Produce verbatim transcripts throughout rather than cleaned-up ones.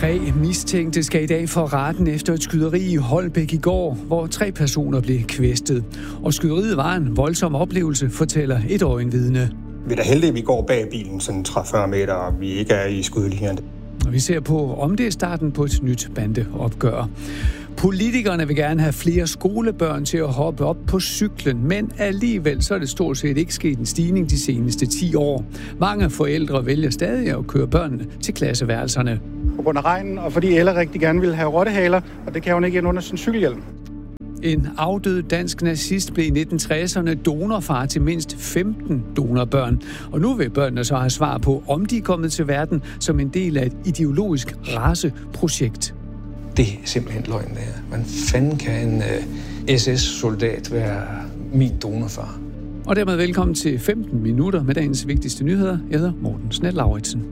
Tre mistænkte skal i dag for retten efter et skyderi i Holbæk i går, hvor tre personer blev kvæstet. Og skyderiet var en voldsom oplevelse, fortæller et øjenvidne. Vi er da heldige, at vi går bag bilen sådan tredive til fyrre meter, og vi ikke er i skudlinjen. Og vi ser på, om det er starten på et nyt bandeopgør. Politikerne vil gerne have flere skolebørn til at hoppe op på cyklen, men alligevel så er det stort set ikke sket en stigning de seneste ti år. Mange forældre vælger stadig at køre børnene til klasseværelserne. På grund af regnen, og fordi Elle rigtig gerne vil have rottehaler, og det kan hun ikke ind under sin cykelhjelm. En afdød dansk nazist blev i nitten tresserne donorfar til mindst femten donorbørn. Og nu vil børnene så have svar på, om de er kommet til verden som en del af et ideologisk raceprojekt. Det er simpelthen løgn, det her. Hvordan fanden kan en uh, S S-soldat være min donorfar? Og dermed velkommen til femten minutter med dagens vigtigste nyheder. Jeg hedder Morten Snell-Lauritsen.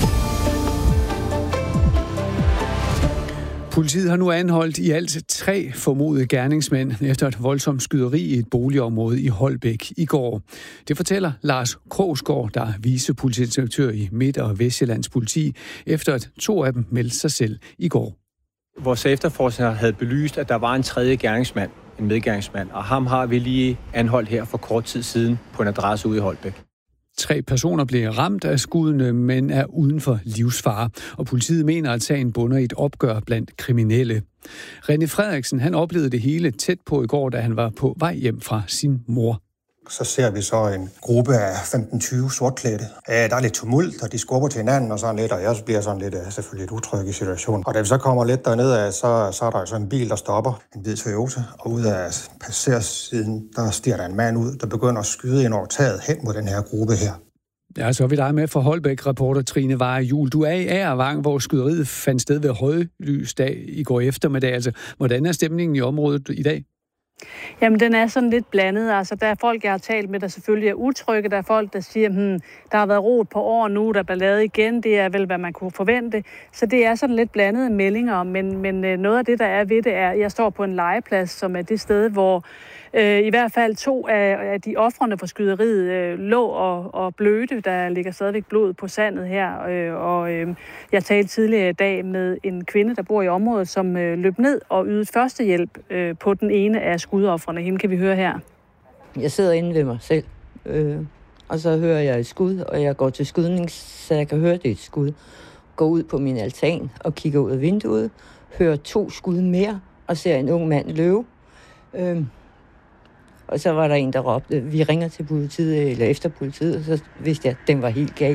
Politiet har nu anholdt i alt tre formodede gerningsmænd efter et voldsomt skyderi i et boligområde i Holbæk i går. Det fortæller Lars Krogsgaard, der er vicepolitiinspektør i Midt- og Vestjyllands politi, efter at to af dem meldte sig selv i går. Vores efterforskere havde belyst, at der var en tredje gerningsmand, en medgerningsmand, og ham har vi lige anholdt her for kort tid siden på en adresse ude i Holbæk. Tre personer blev ramt af skuddene, men er uden for livsfare, og politiet mener, at sagen bunder i et opgør blandt kriminelle. René Frederiksen, han oplevede det hele tæt på i går, da han var på vej hjem fra sin mor. Så ser vi så en gruppe af femten til tyve sortklædte. Ja, der er lidt tumult, og de skubber til hinanden og sådan lidt, og jeg bliver sådan lidt, selvfølgelig lidt utryg i situationen. Og da vi så kommer lidt derned af, så, så er der så en bil, der stopper, en hvid Toyota, og ud af passagersiden, der stiger der en mand ud, der begynder at skyde ind over taget hen mod den her gruppe her. Ja, så er vi dig med fra Holbæk, reporter Trine Vare Juhl. Du er i Agervang, hvor skyderiet fandt sted ved højlysdag i går eftermiddag. Altså, hvordan er stemningen i området i dag? Jamen, den er sådan lidt blandet. Altså, der er folk, jeg har talt med, der selvfølgelig er utrygge. Der er folk, der siger, hmm, der har været rot på år nu, der er ballade igen. Det er vel, hvad man kunne forvente. Så det er sådan lidt blandede meldinger. Men, men noget af det, der er ved det, er, at jeg står på en legeplads, som er det sted, hvor øh, i hvert fald to af, af de ofrene for skyderiet øh, lå og, og blødte. Der ligger stadigvæk blod på sandet her. Øh, og øh, jeg talte tidligere i dag med en kvinde, der bor i området, som øh, løb ned og ydede førstehjælp øh, på den ene af skudoffrene. Hende kan vi høre her. Jeg sidder inde ved mig selv, øh, og så hører jeg et skud, og jeg går til skydning, så jeg kan høre, det er et skud. Går ud på min altan og kigger ud af vinduet, hører to skud mere, og ser en ung mand løbe. Øh, og så var der en, der råbte, vi ringer til politiet, eller efter politiet, og så vidste jeg, at den var helt gal.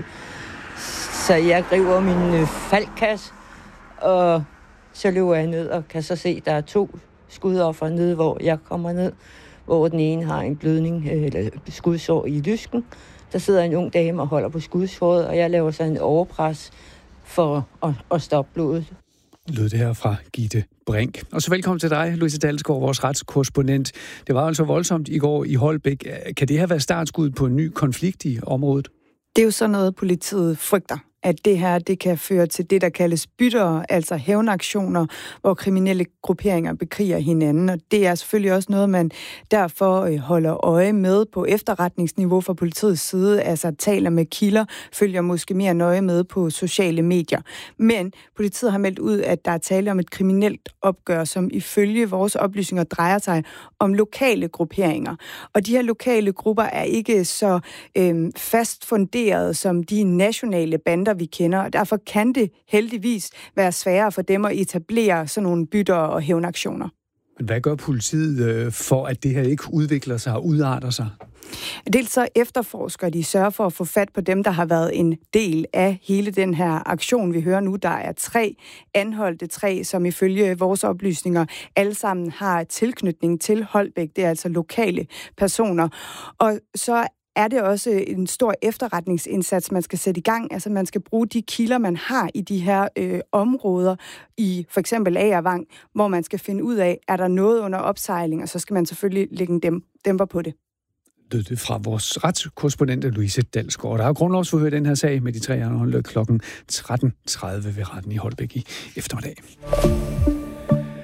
Så jeg griber min øh, faldkasse, og så løber jeg ned og kan så se, at der er to skudoffer nede, hvor jeg kommer ned, hvor den ene har en blødning, eller skudsår i lysken. Der sidder en ung dame og holder på skudsåret, og jeg laver så en overpres for at, at stoppe blodet. Lød det her fra Gitte Brink. Og så velkommen til dig, Louise Dalsgaard, vores retskorrespondent. Det var altså voldsomt i går i Holbæk. Kan det her være startskuddet på en ny konflikt i området? Det er jo sådan noget, politiet frygter, at det her det kan føre til det, der kaldes bytter, altså hævnaktioner, hvor kriminelle grupperinger bekriger hinanden. Og det er selvfølgelig også noget, man derfor holder øje med på efterretningsniveau fra politiets side, altså taler med kilder, følger måske mere nøje med på sociale medier. Men politiet har meldt ud, at der er tale om et kriminelt opgør, som ifølge vores oplysninger drejer sig om lokale grupperinger. Og de her lokale grupper er ikke så øh, fast funderet som de nationale bander, vi kender, og derfor kan det heldigvis være sværere for dem at etablere sådan nogle bytter og hævnaktioner. Men hvad gør politiet for, at det her ikke udvikler sig og udarter sig? Dels så efterforsker de, sørger for at få fat på dem, der har været en del af hele den her aktion, vi hører nu. Der er tre anholdte, tre, som ifølge vores oplysninger alle sammen har tilknytning til Holbæk. Det er altså lokale personer. Og så er det også en stor efterretningsindsats, man skal sætte i gang. Altså man skal bruge de kilder, man har i de her øh, områder, i for eksempel Agervang, hvor man skal finde ud af, er der noget under opsejling, og så skal man selvfølgelig lægge en dæm- dæmper på det. Lød det fra vores retskorrespondent Louise Dalsgaard. Der er grundlovsforhør i den her sag med de tre anholdte klokken tretten tredive ved retten i Holbæk i eftermiddag.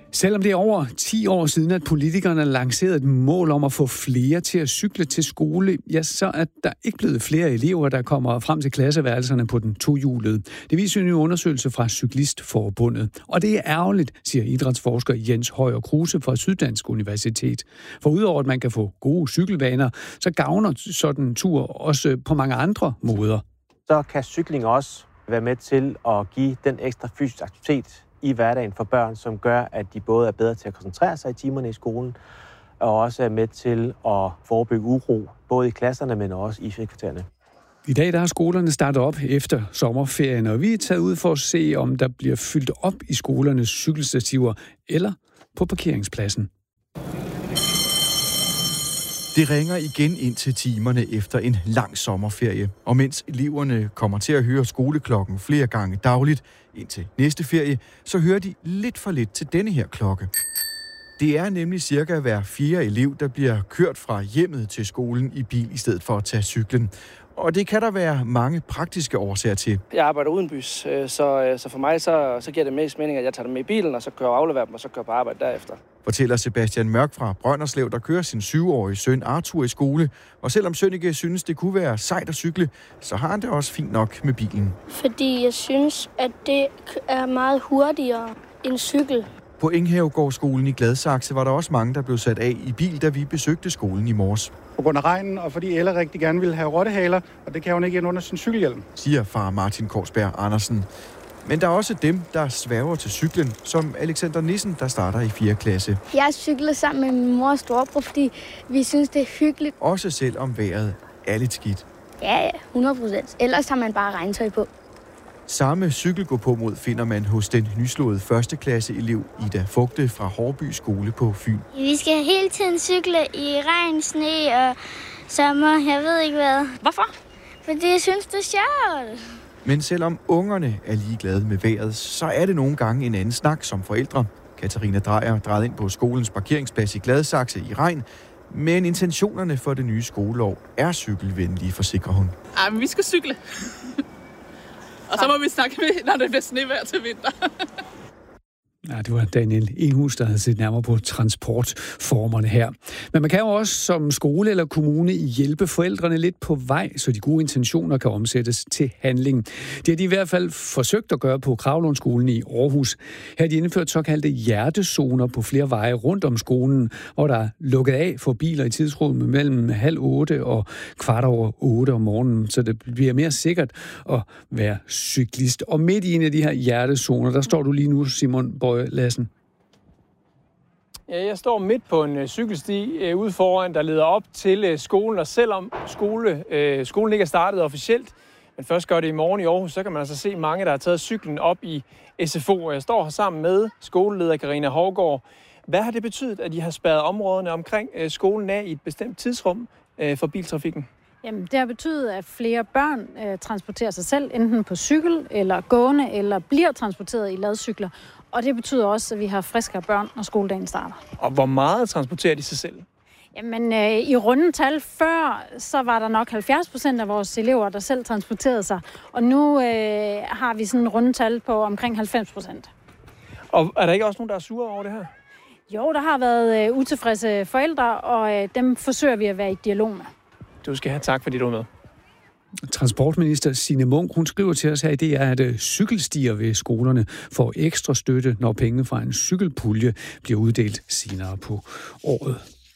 Selvom det er over ti år siden, at politikerne lancerede et mål om at få flere til at cykle til skole, ja, så er der ikke blevet flere elever, der kommer frem til klasseværelserne på den tohjulede. Det viser en ny undersøgelse fra Cyklistforbundet. Og det er ærgerligt, siger idrætsforsker Jens Højer Kruse fra Syddansk Universitet. For udover at man kan få gode cykelvaner, så gavner sådan en tur også på mange andre måder. Så kan cykling også være med til at give den ekstra fysisk aktivitet i hverdagen for børn, som gør, at de både er bedre til at koncentrere sig i timerne i skolen, og også er med til at forebygge uro, både i klasserne, men også i frikvartererne. I dag der har skolerne startet op efter sommerferien, og vi er taget ud for at se, om der bliver fyldt op i skolernes cykelstativer eller på parkeringspladsen. Det ringer igen ind til timerne efter en lang sommerferie, og mens eleverne kommer til at høre skoleklokken flere gange dagligt indtil næste ferie, så hører de lidt for lidt til denne her klokke. Det er nemlig cirka hver fjerde elev, der bliver kørt fra hjemmet til skolen i bil i stedet for at tage cyklen. Og det kan der være mange praktiske årsager til. Jeg arbejder udenbys, så, så for mig så, så giver det mest mening, at jeg tager dem med i bilen, og så kører jeg afleverer dem, og så kører på arbejde derefter. Fortæller Sebastian Mørk fra Brønderslev, der kører sin syvårige søn Arthur i skole. Og selvom Sønneke synes, det kunne være sejt at cykle, så har han det også fint nok med bilen. Fordi jeg synes, at det er meget hurtigere end cykel. På Enghavegårdsskolen i Gladsaxe var der også mange, der blev sat af i bil, da vi besøgte skolen i morges. På grund af regnen, og fordi Elle rigtig gerne ville have rottehaler, og det kan hun ikke ind under sin cykelhjelm. Siger far Martin Korsberg Andersen. Men der er også dem, der sværger til cyklen, som Alexander Nissen, der starter i fjerde klasse. Jeg cykler sammen med min mor og storebror, fordi vi synes, det er hyggeligt. Også selvom vejret er lidt skidt. Ja, ja, hundrede procent. Ellers har man bare regntøj på. Samme cykelgåpåmod finder man hos den nyslåede førsteklasseelev Ida Fugte fra Hårby Skole på Fyn. Vi skal hele tiden cykle i regn, sne og sommer. Jeg ved ikke hvad. Hvorfor? Fordi jeg synes, det er sjovt. Men selvom ungerne er ligeglade med vejret, så er det nogle gange en anden snak som forældre. Katarina Drejer drejede ind på skolens parkeringsplads i Gladsaxe i regn, men intentionerne for det nye skoleår er cykelvenlige, forsikrer hun. Ej, men vi skal cykle. Og så må vi snakke med, når det bliver snevejr til vinter. Ja, det var Daniel Enhus, der havde set nærmere på transportformerne her. Men man kan jo også som skole eller kommune hjælpe forældrene lidt på vej, så de gode intentioner kan omsættes til handling. Det har de i hvert fald forsøgt at gøre på Kravlundskolen i Aarhus. Her har de indført såkaldte hjertezoner på flere veje rundt om skolen, hvor der er lukket af for biler i tidsrummet mellem halv otte og kvart over otte om morgenen, så det bliver mere sikkert at være cyklist. Og midt i en af de her hjertezoner, der står du lige nu, Simon Bøje Lassen. Ja, jeg står midt på en cykelsti øh, ude foran, der leder op til øh, skolen, og selvom skole, øh, skolen ikke er startet officielt, men først gør det i morgen i Aarhus, så kan man altså se mange, der har taget cyklen op i S F O. Jeg står her sammen med skoleleder Karina Hovgaard. Hvad har det betydet, at I har spærret områderne omkring øh, skolen af i et bestemt tidsrum øh, for biltrafikken? Jamen, det har betydet, at flere børn øh, transporterer sig selv, enten på cykel eller gående, eller bliver transporteret i ladcykler. Og det betyder også, at vi har friskere børn, når skoledagen starter. Og hvor meget transporterer de sig selv? Jamen, øh, i rundetal før, så var der nok halvfjerds procent af vores elever, der selv transporterede sig. Og nu øh, har vi sådan en rundetal på omkring halvfems procent. Og er der ikke også nogen, der er sure over det her? Jo, der har været øh, utilfredse forældre, og øh, dem forsøger vi at være i dialog med. Du skal have tak, fordi du er med. Transportminister Signe Munk, hun skriver til os her, det er, at cykelstier ved skolerne får ekstra støtte, når penge fra en cykelpulje bliver uddelt senere på året.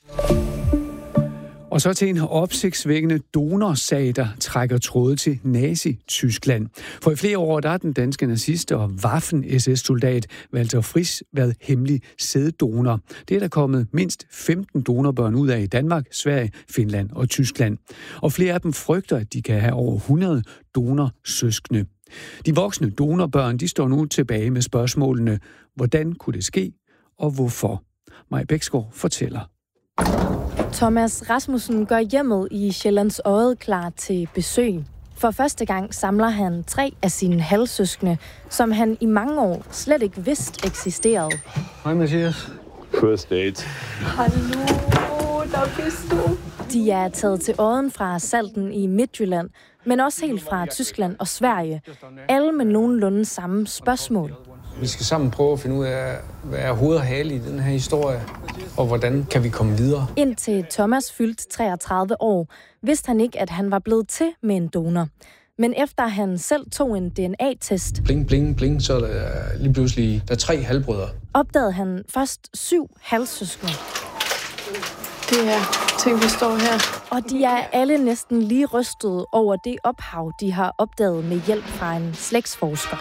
Og så til en opsigtsvækkende donorsag, der trækker tråde til Nazi-Tyskland. For i flere år der er den danske nazist og Waffen-S S-soldat Walter Friis været hemmelig sæddonor. Det er der kommet mindst femten donorbørn ud af i Danmark, Sverige, Finland og Tyskland. Og flere af dem frygter, at de kan have over hundrede donorsøskende. De voksne donorbørn, de står nu tilbage med spørgsmålene, hvordan kunne det ske, og hvorfor? Maj Bæksgaard fortæller. Thomas Rasmussen gør hjemmet i Sjællands Odde klar til besøg. For første gang samler han tre af sine halvsøskende, som han i mange år slet ikke vidste eksisterede. Hej Mathias. First date. Hallo, der bist du. De er taget til Odden fra Salten i Midtjylland, men også helt fra Tyskland og Sverige. Alle med nogenlunde samme spørgsmål. Vi skal sammen prøve at finde ud af, hvad er hoved og hale i den her historie, og hvordan kan vi komme videre. Indtil Thomas fyldte treogtredive år, vidste han ikke, at han var blevet til med en donor. Men efter han selv tog en D N A-test, bling, bling, bling, så er der lige pludselig der er tre halvbrødre. Opdagede han først syv halvsøskende. Det er ting, vi står her. Og de er alle næsten lige rystede over det ophav, de har opdaget med hjælp fra en slægtsforsker.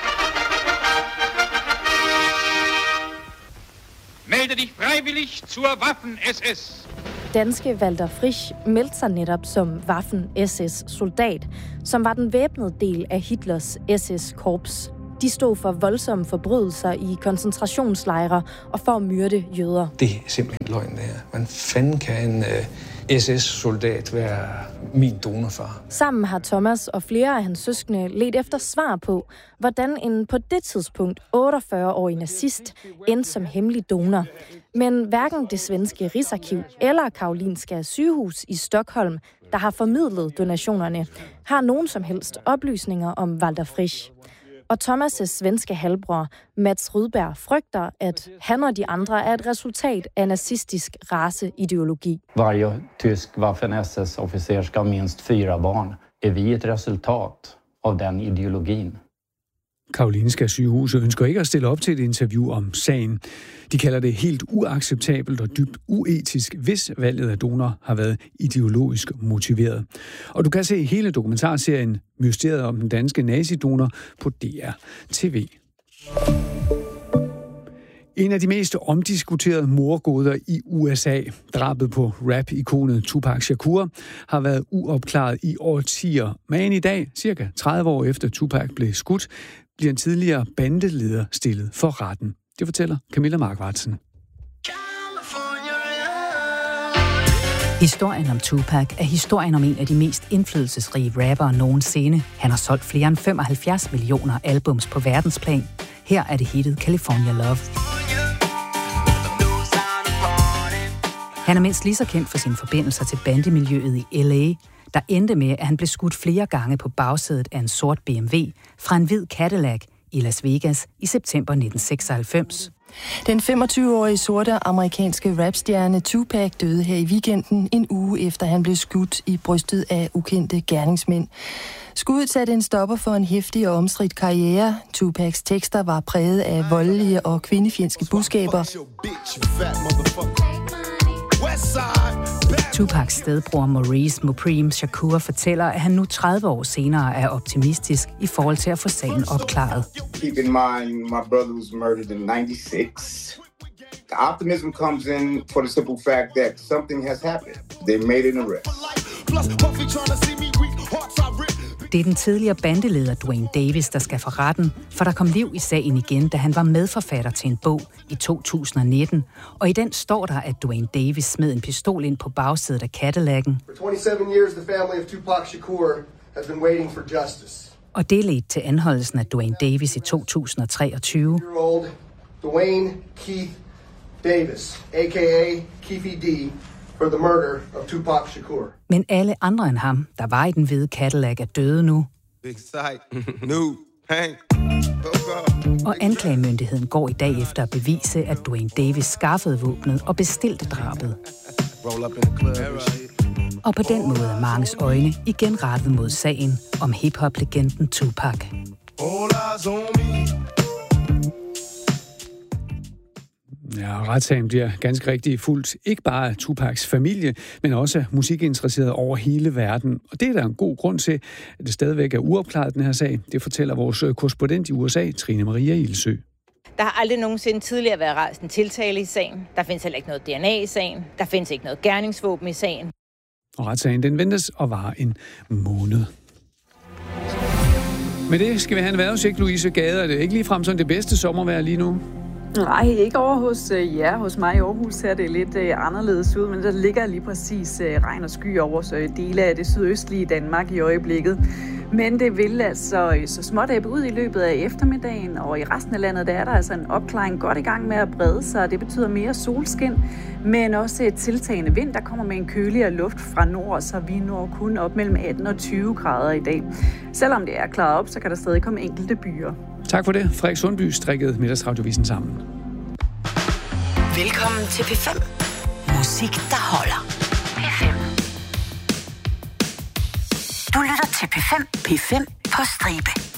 Melde dich freiwillig zur Waffen-S S. Danske Walter Frisch meldte sig netop som Waffen-S S-soldat, som var den væbnede del af Hitlers S S-korps. De stod for voldsomme forbrydelser i koncentrationslejre og for at myrde jøder. Det er simpelthen løgn, det her. Hvordan fanden kan en uh, S S-soldat være min donorfar? Sammen har Thomas og flere af hans søskende ledt efter svar på, hvordan en på det tidspunkt otteogfyrre-årig nazist endte som hemmelig donor. Men hverken det svenske Rigsarkiv eller Karolinska sygehus i Stockholm, der har formidlet donationerne, har nogen som helst oplysninger om Walter Frisch. Og Thomas' svenske halvbror, Mats Rydberg, frygter, at han og de andre er et resultat af nazistisk raceideologi. Varje tysk Waffen-S S-officer skal have mindst fire barn. Er vi et resultat af den ideologien? Karolinska sygehus ønsker ikke at stille op til et interview om sagen. De kalder det helt uacceptabelt og dybt uetisk, hvis valget af donor har været ideologisk motiveret. Og du kan se hele dokumentarserien Mysteriet om den danske nazidonor på D R T V. En af de mest omdiskuterede mordgåder i U S A, drabet på rap-ikonet Tupac Shakur, har været uopklaret i årtier. Men i dag, cirka tredive år efter Tupac blev skudt, bliver en tidligere bandeleder stillet for retten. Det fortæller Camilla Markvartsen. Historien om Tupac er historien om en af de mest indflydelsesrige rappere nogensinde. Han har solgt flere end femoghalvfjerds millioner albums på verdensplan. Her er det hittet California Love. Han er mindst lige så kendt for sine forbindelser til bandemiljøet i L A, der endte med, at han blev skudt flere gange på bagsædet af en sort B M W fra en hvid Cadillac i Las Vegas i september nitten seksoghalvfems. Den femogtyve-årige sorte amerikanske rapstjerne Tupac døde her i weekenden, en uge efter han blev skudt i brystet af ukendte gerningsmænd. Skuddet satte en stopper for en heftig og omstridt karriere. Tupacs tekster var præget af voldelige og kvindefjendske budskaber. Tupacs stedbror Maurice Mopreme Shakur fortæller, at han nu tredive år senere er optimistisk i forhold til at få sagen opklaret. Keep in mind, my brother was murdered in ninety-six. The optimism comes in for the simple fact that something has happened. They made an arrest. Det er den tidligere bandeleder Duane Davis, der skal for retten, for der kom liv i sagen igen, da han var medforfatter til en bog i to tusind nitten. Og i den står der, at Duane Davis smed en pistol ind på bagsædet af Cadillac'en. For twenty-seven years, the family of Tupac Shakur has been waiting for justice. Og det ledte til anholdelsen af Duane Davis i to tusind treogtyve. Duane Keith Davis, a k a. Keefy D, for the murder of Tupac Shakur. Men alle andre end ham, der var i den hvide Cadillac, er døde nu. Big sight. New pain. Og anklagemyndigheden går i dag efter at bevise, at Duane Davis skaffede våbnet og bestilte drabet. Og på den måde er manges øjne igen rettet mod sagen om hip-hop-legenden Tupac. Ja, retssagen bliver ganske rigtig fuldt, ikke bare af Tupacs familie, men også musikinteresserede over hele verden. Og det er der en god grund til, at det stadigvæk er uopklaret, den her sag. Det fortæller vores korrespondent i U S A, Trine Maria Ilsø. Der har aldrig nogensinde tidligere været rejst en tiltale i sagen. Der findes heller ikke noget D N A i sagen. Der findes ikke noget gerningsvåben i sagen. Og retssagen, den ventes at vare en måned. Med det skal vi have en vejrudsigt, Louise Gade. Er det ikke ligefrem sådan det bedste sommervejr lige nu? Nej, ikke over hos øh, jer. Hos mig i Aarhus ser det lidt øh, anderledes ud, men der ligger lige præcis øh, regn og sky over så dele af det sydøstlige Danmark i øjeblikket. Men det vil altså så småt ebbe ud i løbet af eftermiddagen, og i resten af landet der er der altså en opklaring godt i gang med at brede sig. Det betyder mere solskin, men også et tiltagende vind, der kommer med en køligere luft fra nord, så vi når kun op mellem atten og tyve grader i dag. Selvom det er klaret op, så kan der stadig komme enkelte byer. Tak for det. Frederik Sundby strikkede Middagsradiovisen sammen. Velkommen til P fem. Musik, der holder. P fem. Du lytter til P fem. P fem på stribe.